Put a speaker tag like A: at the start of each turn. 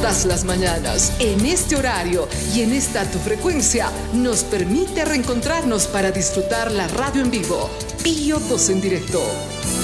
A: Todas las mañanas, en este horario y en esta tu frecuencia, nos permite reencontrarnos para disfrutar la radio en vivo. Pío 2 en directo.